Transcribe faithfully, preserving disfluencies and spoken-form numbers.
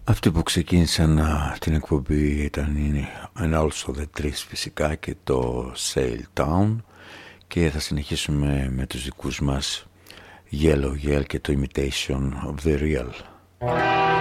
Αυτοί που ξεκίνησαν α, την εκπομπή ήταν And Also The Trees φυσικά και το Sail Town, και θα συνεχίσουμε με τους δικούς μας Yellow Yell και το Imitation of the Real.